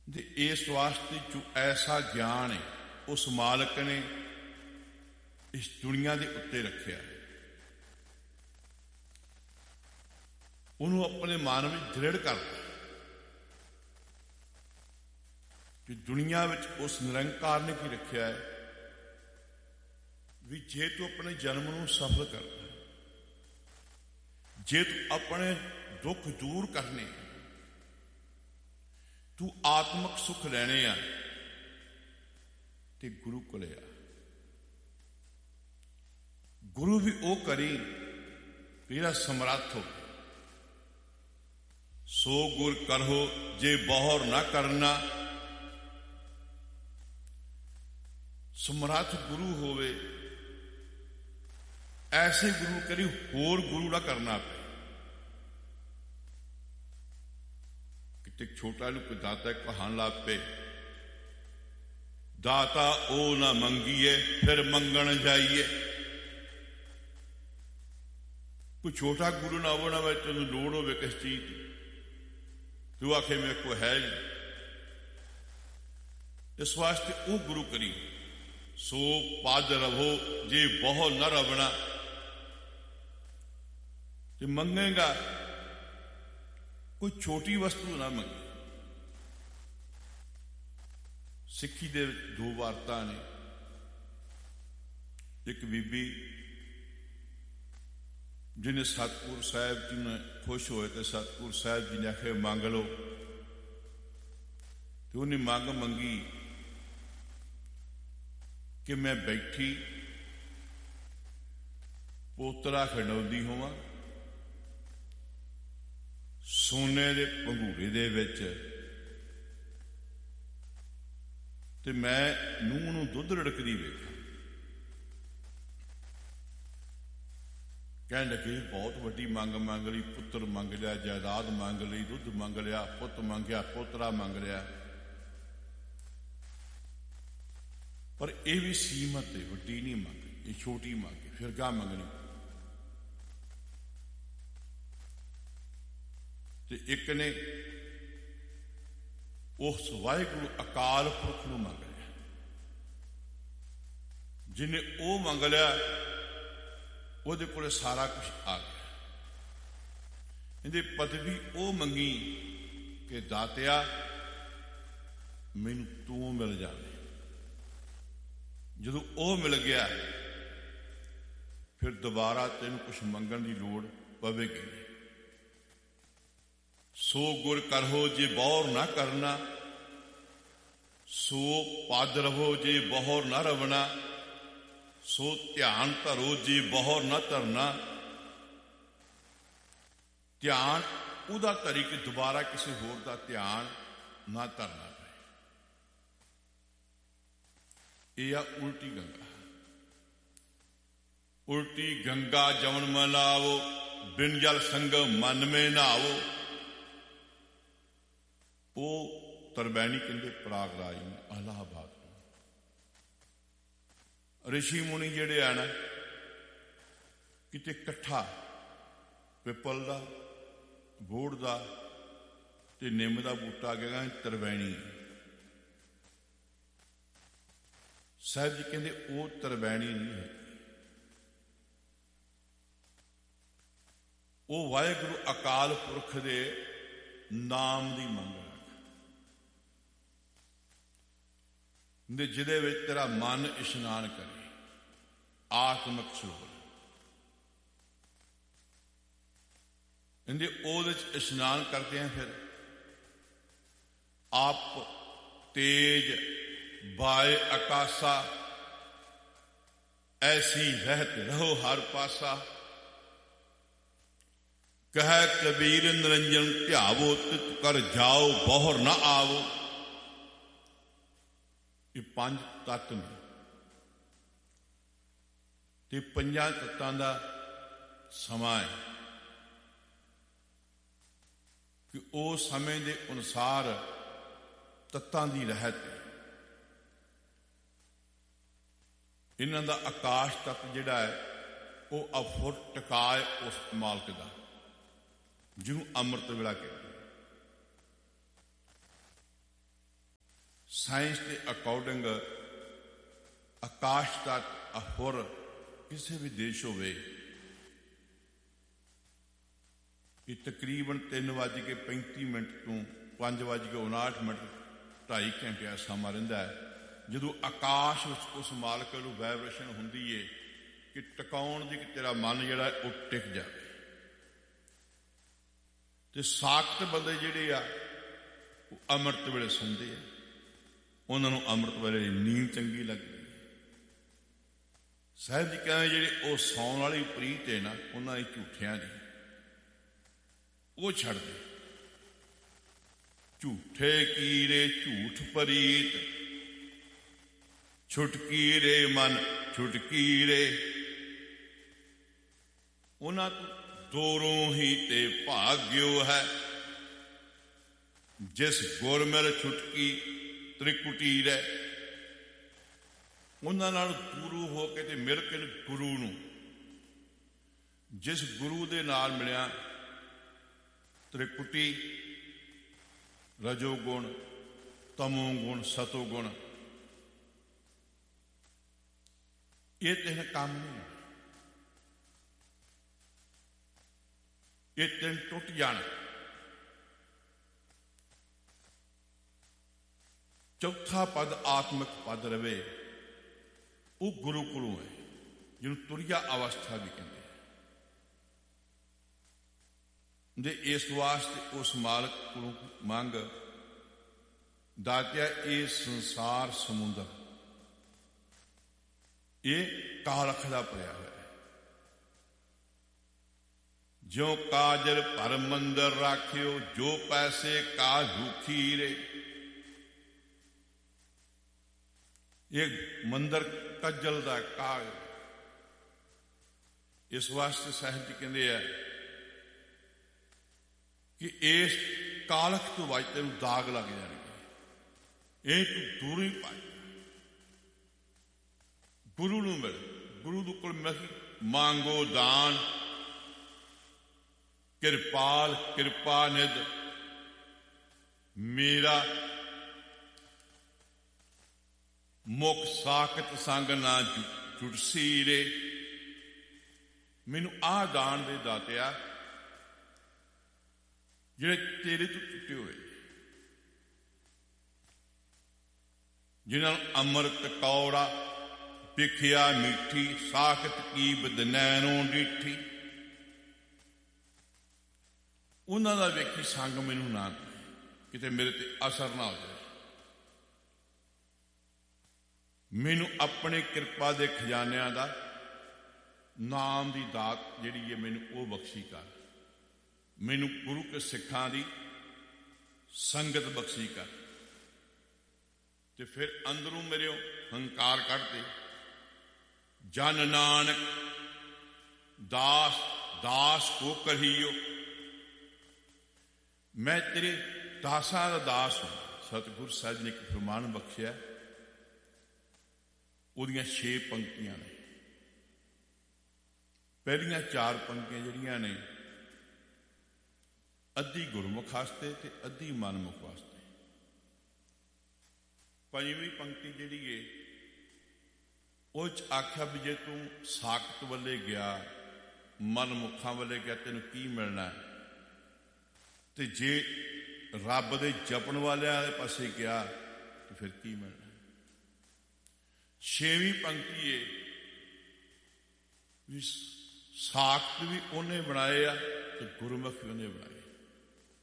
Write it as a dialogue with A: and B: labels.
A: ਤੇ ਇਸ ਵਾਸਤੇ ਜੋ ਐਸਾ ਗਿਆਨ ਹੈ ਉਸ ਮਾਲਕ ਨੇ ਇਸ ਦੁਨੀਆ ਦੇ ਉੱਤੇ ਰੱਖਿਆ, ਉਹਨੂੰ ਆਪਣੇ ਮਨ ਵਿੱਚ ਦ੍ਰਿੜ ਕਰਦਾ ਕਿ ਦੁਨੀਆ ਵਿੱਚ ਉਸ ਨਿਰੰਕਾਰ ਨੇ ਕੀ ਰੱਖਿਆ ਹੈ ਵੀ ਜੇ ਤੂੰ ਆਪਣੇ ਜਨਮ ਨੂੰ ਸਫਲ ਕਰਨਾ, ਜੇ ਤੂੰ ਆਪਣੇ ਦੁੱਖ ਦੂਰ ਕਰਨੇ, ਤੂੰ ਆਤਮਿਕ ਸੁੱਖ ਲੈਣੇ ਆ, ਤੇ ਗੁਰੂ ਕੋਲੇ ਆ। ਗੁਰੂ ਵੀ ਉਹ ਕਰੀ ਜਿਹੜਾ ਸਮਰੱਥ ਹੋ। ਸੋ ਗੁਰ ਕਰੋ ਜੇ ਬਹੁਰ ਨਾ ਕਰਨਾ। ਸਮਰੱਥ ਗੁਰੂ ਹੋਵੇ, ਐਸੇ ਗੁਰੂ ਕਰੀ ਹੋਰ ਗੁਰੂ ਨਾ ਕਰਨਾ ਪਏ। ਕਿਤੇ ਛੋਟਾ ਨੂੰ ਕੋਈ ਦਾਤਾ ਕਹਾਣ ਲੱਗ ਪਏ, ਦਾਤਾ ਉਹ ਨਾ ਮੰਗੀਏ ਫਿਰ ਮੰਗਣ ਜਾਈਏ। ਕੋਈ ਛੋਟਾ ਗੁਰੂ ਨਾ ਹੋਵੇ, ਨਾ ਤੈਨੂੰ ਲੋੜ ਹੋਵੇ ਕਿਸ ਚੀਜ਼ ਦੀ, ਤੂੰ ਆਖੇ ਮੇਰੇ ਕੋਲ ਹੈ ਨਹੀਂ। ਇਸ ਵਾਸਤੇ ਉਹ ਗੁਰੂ ਕਰੀ ਸੋ ਪਦ ਰਵੋ ਜੇ ਬਹੁ ਨਾ ਰਵਣਾ। ਤੇ ਮੰਗੇਗਾ ਕੋਈ ਛੋਟੀ ਵਸਤੂ ਨਾ ਮੰਗੇ। ਸਿੱਖੀ ਦੇ ਦੋ ਵਾਰਤਾ ਨੇ। ਇੱਕ ਬੀਬੀ ਜਿਹਨੇ ਸਤਿਗੁਰੂ ਸਾਹਿਬ ਜੀ ਨੇ ਖੁਸ਼ ਹੋਏ ਤੇ ਸਤਿਗੁਰੂ ਸਾਹਿਬ ਜੀ ਨੇ ਆਖਿਆ ਮੰਗ ਲਓ, ਤੇ ਉਹਨੇ ਮੰਗ ਮੰਗੀ ਕਿ ਮੈਂ ਬੈਠੀ ਪੋਤਰਾ ਖਿਡਾਉਂਦੀ ਹੋਵਾਂ ਸੋਨੇ ਦੇ ਭੰਗੂਰੇ ਦੇ ਵਿੱਚ, ਤੇ ਮੈਂ ਨੂੰਹ ਨੂੰ ਦੁੱਧ ਰੜਕਦੀ ਵੇਖਾਂ। ਕਹਿਣ ਲੱਗੇ ਬਹੁਤ ਵੱਡੀ ਮੰਗ ਮੰਗ ਲਈ, ਪੁੱਤਰ ਮੰਗ ਲਿਆ, ਜਾਇਦਾਦ ਮੰਗ ਲਈ, ਦੁੱਧ ਮੰਗ ਲਿਆ, ਪੁੱਤ ਮੰਗਿਆ, ਪੋਤਰਾ ਮੰਗ ਲਿਆ, ਪਰ ਇਹ ਵੀ ਸੀਮਤ ਹੈ, ਵੱਡੀ ਨਹੀਂ ਮੰਗ, ਇਹ ਛੋਟੀ ਮੰਗ ਹੈ, ਫਿਰ ਗਾਹ ਮੰਗਣੀ। ਤੇ ਇੱਕ ਨੇ ਉਸ ਵਾਹਿਗੁਰੂ ਅਕਾਲ ਪੁਰਖ ਨੂੰ ਮੰਗ ਲਿਆ। ਜਿਹਨੇ ਉਹ ਮੰਗ ਲਿਆ ਉਹਦੇ ਕੋਲ ਸਾਰਾ ਕੁਝ ਆ ਗਿਆ। ਇਹਦੀ ਪਦਵੀ ਉਹ ਮੰਗੀ ਕਿ ਦਾਤਿਆ ਮੈਨੂੰ ਤੂੰ ਮਿਲ ਜਾਵੇ। ਜਦੋਂ ਉਹ ਮਿਲ ਗਿਆ ਫਿਰ ਦੁਬਾਰਾ ਤੈਨੂੰ ਕੁਝ ਮੰਗਣ ਦੀ ਲੋੜ ਪਵੇਗੀ। ਸੋ ਗੁਰ ਕਰੋ ਜੇ ਬਹੁਰ ਨਾ ਕਰਨਾ, ਸੋ ਪਦ ਰਵੋ ਜੇ ਬਹੁਰ ਨਾ ਰਵਣਾ, ਸੋ ਧਿਆਨ ਧਰੋ ਜੇ ਬਹੁਰ ਨਾ ਧਰਨਾ। ਧਿਆਨ ਉਹਦਾ ਧਰੀ ਕਿ ਦੁਬਾਰਾ ਕਿਸੇ ਹੋਰ ਦਾ ਧਿਆਨ ਨਾ ਧਰਨਾ ਪਏ। ਇਹ ਆ ਉਲਟੀ ਗੰਗਾ। ਉਲਟੀ ਗੰਗਾ ਜਮਨ ਮਲਾਵੋ, ਬਿਨ ਜਲ ਸੰਗਮ ਮਨ ਮੇ ਨਹਾਵੋ। ਉਹ ਤਰਬੈਣੀ ਕਹਿੰਦੇ ਪ੍ਰਯਾਗਰਾਜ ਨੂੰ, ਅਲਾਹਾਬਾਦ ਨੂੰ। ਰਿਸ਼ੀ ਮੁਨੀ ਜਿਹੜੇ ਆ ਨਾ, ਕਿਤੇ ਇਕੱਠਾ ਪਿੱਪਲ ਦਾ, ਬੋੜ ਦਾ ਤੇ ਨਿੰਮ ਦਾ ਬੂਟਾ ਗਿਆ ਤਰਬੈਣੀ। ਸਾਹਿਬ ਜੀ ਕਹਿੰਦੇ ਉਹ ਤਰਬੈਣੀ ਨਹੀਂ ਹੈ, ਉਹ ਵਾਹਿਗੁਰੂ ਅਕਾਲ ਪੁਰਖ ਦੇ ਨਾਮ ਦੀ ਮੰਗ ਹੈ, ਜਿਹਦੇ ਵਿੱਚ ਤੇਰਾ ਮਨ ਇਸ਼ਨਾਨ ਕਰੇ, ਆਤਮਿਕ ਸਰੋਵਰ। ਇਹਦੇ ਉਹਦੇ ਚ ਇਸ਼ਨਾਨ ਕਰਦੇ हैं। ਫਿਰ ਆਪ ਤੇਜ ਬਾਏ ਆਕਾਸ਼ਾ, ਐਸੀ ਰਹਿਤ ਰਹੋ ਹਰ ਪਾਸਾ। ਕਹਿ ਕਬੀਰ ਨਿਰੰਜਨ ਧਿਆਵੋ, ਤਿਤ ਕਰ ਜਾਓ ਬਹੁਰ ਨਾ ਆਵੋ। ਇਹ ਪੰਜ ਤੱਤ ਨੇ, ਤੇ ਪੰਜਾਂ ਤੱਤਾਂ ਦਾ ਸਮਾਂ ਹੈ ਕਿ ਉਹ ਸਮੇਂ ਦੇ ਅਨੁਸਾਰ ਤੱਤਾਂ ਦੀ ਰਹਿਤ ਹੈ। ਇਹਨਾਂ ਦਾ ਆਕਾਸ਼ ਤੱਤ ਜਿਹੜਾ ਹੈ ਉਹ ਅਫੁੱਟ ਟਿਕਾ ਹੈ ਉਸ ਮਾਲਕ ਦਾ, ਜਿਹਨੂੰ ਅੰਮ੍ਰਿਤ ਵੇਲਾ ਕਹਿੰਦੇ। ਸਾਇੰਸ ਦੇ ਅਕੋਰਡਿੰਗ ਆਕਾਸ਼ ਦਾ ਅਹੁਰ ਕਿਸੇ ਵੀ ਦੇਸ਼ ਹੋਵੇ ਕਿ ਤਕਰੀਬਨ 3:35 ਤੋਂ 5:59 2.5 ਘੰਟਿਆਂ ਸਮਾਂ ਰਹਿੰਦਾ ਹੈ। ਜਦੋਂ ਆਕਾਸ਼ ਵਿੱਚ ਉਸ ਮਾਲਕ ਨੂੰ ਵਾਈਬ੍ਰੇਸ਼ਨ ਹੁੰਦੀ ਏ ਕਿ ਟਿਕਾਉਣ ਦੀ, ਕਿ ਤੇਰਾ ਮਨ ਜਿਹੜਾ ਉਹ ਟਿਕ ਜਾਵੇ। ਤੇ ਸਾਖਤ ਬੰਦੇ ਜਿਹੜੇ ਆ ਉਹ ਅੰਮ੍ਰਿਤ ਵੇਲੇ ਸੌਂਦੇ ਆ, ਉਹਨਾਂ ਨੂੰ ਅੰਮ੍ਰਿਤ ਵੇਲੇ ਨੀਂਦ ਚੰਗੀ ਲੱਗਦੀ। ਸਾਹਿਬ ਜੀ ਕਹਿੰਦੇ ਜਿਹੜੇ ਉਹ ਸੌਣ ਵਾਲੀ ਪ੍ਰੀਤ ਹੈ ਨਾ, ਉਹਨਾਂ ਦੀ ਝੂਠਿਆਂ ਦੀ ਉਹ ਛੱਡ ਦੇ। ਝੂਠੇ ਕੀਰੇ ਝੂਠ ਪਰੀਤ, ਛੁਟਕੀ ਰੇ ਮਨ ਛੁਟਕੀ ਰੇ। ਉਹਨਾਂ ਤੋਂ ਦੋਰੋਂ ਹੀ ਤੇ ਭਾਗਿਓ ਹੈ, ਜਿਸ ਗੁਰ ਮਿਲ ਛੁਟਕੀ ਤ੍ਰਿਕੁਟੀ ਰੇ। ਉਹਨਾਂ ਨਾਲ ਗੁਰੂ ਹੋ ਕੇ ਤੇ ਮਿਲ ਕੇ ਗੁਰੂ ਨੂੰ, ਜਿਸ ਗੁਰੂ ਦੇ ਨਾਲ ਮਿਲਿਆ ਤ੍ਰਿਕੁਟੀ, ਰਜੋ ਗੁਣ, ਤਮੋ ਗੁਣ, ਸਤੋ ਗੁਣ, ਇਹ ਤਿੰਨ ਕੰਮ ਨਹੀਂ। ਇਹ ਤਿੰਨ ਟੁੱਟ ਜਾਣ। ਚੌਥਾ ਪਦ ਆਤਮਿਕ ਪਦ ਰਵੇ, ਉਹ ਗੁਰੂ ਕੋਲੋਂ ਹੈ, ਜਿਹਨੂੰ ਤੁਰਿਆ ਅਵਸਥਾ ਵੀ ਕਹਿੰਦੇ ਦੇ। ਇਸ ਵਾਸਤੇ ਉਸ ਮਾਲਕ ਕੋਲੋਂ ਮੰਗ, ਦਾਤਿਆ ਇਹ ਸੰਸਾਰ ਸਮੁੰਦਰ ਇਹ ਕਾਲਖ ਦਾ ਭਰਿਆ ਹੋਇਆ ਹੈ। ਜਿਉ ਕਾਜਲ ਭਰ ਮੰਦਰ ਰਾਖਿਓ, ਜੋ ਪੈਸੇ ਕਾ ਭੂਖੀ ਰੇ। ਇਹ ਮੰਦਰ ਕੱਜਲ ਦਾ ਕਾਗ। ਇਸ ਵਾਸਤੇ ਸਾਹਿਬ ਜੀ ਕਹਿੰਦੇ ਆ ਕਿ ਇਸ ਕਾਲਖ ਤੋਂ ਬਾਅਦ ਤੈਨੂੰ ਦਾਗ ਲੱਗ ਜਾਣਗੇ, ਇਹ ਤੂੰ ਦੂਰ ਹੀ ਪਾਈ। ਗੁਰੂ ਨੂੰ ਮਿਲ, ਗੁਰੂ ਦੇ ਕੋਲ ਮਿਲ, ਮੰਗੋ ਦਾਨ, ਕਿਰਪਾਲ ਕਿਰਪਾ ਨਿਧ ਮੇਰਾ, ਮੁਖ ਸਾਖਤ ਸੰਗ ਨਾ ਜੁਟਸੀ ਰੇ। ਮੈਨੂੰ ਆਹ ਦਾਨ ਦੇ ਦਾਤਿਆ ਜਿਹੜੇ ਤੇਰੇ ਤੋਂ ਟੁੱਟੇ ਹੋਏ, ਜਿਨ੍ਹਾਂ ਨੂੰ ਅੰਮ੍ਰਿਤ ਕੌੜਾ ਵਿਖਿਆ ਮਿੱਠੀ, ਸਾਖਤ ਕੀ ਬਦਨੈਣੋਂ ਡਿੱਠੀ। ਉਹਨਾਂ ਦਾ ਵੇਖੀ ਸੰਗ ਮੈਨੂੰ ਨਾ, ਕਿਤੇ ਮੇਰੇ ਤੇ ਅਸਰ ਨਾ ਹੋ ਜਾਏ। ਮੈਨੂੰ ਆਪਣੇ ਕਿਰਪਾ ਦੇ ਖਜ਼ਾਨਿਆਂ ਦਾ ਨਾਮ ਦੀ ਦਾਤ ਜਿਹੜੀ ਹੈ ਮੈਨੂੰ ਉਹ ਬਖਸ਼ੀ ਕਰ। ਮੈਨੂੰ ਗੁਰੂ ਕੇ ਸਿੱਖਾਂ ਦੀ ਸੰਗਤ ਬਖਸ਼ੀ ਕਰ। ਤੇ ਫਿਰ ਅੰਦਰੋਂ ਮੇਰੇ ਹੰਕਾਰ ਕੱਢਦੇ, ਜਨ ਨਾਨਕ ਦਾਸ ਦਾਸ ਕੋ ਕਹੀਓ। ਮੈਂ ਤੇਰੇ ਦਾਸਾਂ ਦਾ ਦਾਸ ਹਾਂ। ਸਤਿਗੁਰ ਸਾਹਿਬ ਨੇ ਇੱਕ ਫਰਮਾਨ ਬਖਸ਼ਿਆ, ਉਹਦੀਆਂ 6 ਪੰਕਤੀਆਂ ਨੇ। ਪਹਿਲੀਆਂ 4 ਪੰਕਤੀਆਂ ਜਿਹੜੀਆਂ ਨੇ ਅੱਧੀ ਗੁਰਮੁਖ ਵਾਸਤੇ ਤੇ ਅੱਧੀ ਮਨਮੁਖ ਵਾਸਤੇ। ਪੰਜਵੀਂ ਪੰਕਤੀ ਜਿਹੜੀ ਏ ਉਹ 'ਚ ਆਖਿਆ ਵੀ ਜੇ ਤੂੰ ਸਾਖਤ ਵੱਲੇ ਗਿਆ, ਮਨਮੁਖਾਂ ਵੱਲੇ ਗਿਆ, ਤੈਨੂੰ ਕੀ ਮਿਲਣਾ? ਤੇ ਜੇ ਰੱਬ ਦੇ ਜਪਣ ਵਾਲਿਆਂ ਦੇ ਪਾਸੇ ਗਿਆ ਤੇ ਫਿਰ ਕੀ ਮਿਲਣਾ? 6ਵੀਂ ਪੰਕਤੀ ਏ ਵੀ ਸਾਖਤ ਵੀ ਉਹਨੇ ਬਣਾਏ ਆ ਤੇ ਗੁਰਮੁਖ ਵੀ ਉਹਨੇ ਬਣਾਏ।